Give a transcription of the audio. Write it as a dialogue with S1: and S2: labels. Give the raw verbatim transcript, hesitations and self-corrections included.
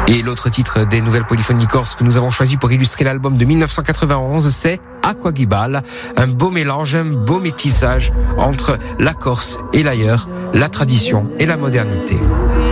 S1: Et l'autre titre des Nouvelles Polyphonies Corses que nous avons choisi pour illustrer l'album de mille neuf cent quatre-vingt-onze, c'est Aquagibal, un beau mélange, un beau métissage entre la Corse et l'ailleurs, la tradition et la modernité.